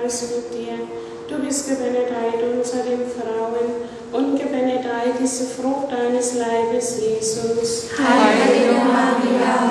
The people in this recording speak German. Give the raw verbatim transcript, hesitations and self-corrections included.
Gottes mit dir. Du bist gebenedeit unter den Frauen und gebenedeit ist die Frucht deines Leibes, Jesus. Heilige Maria,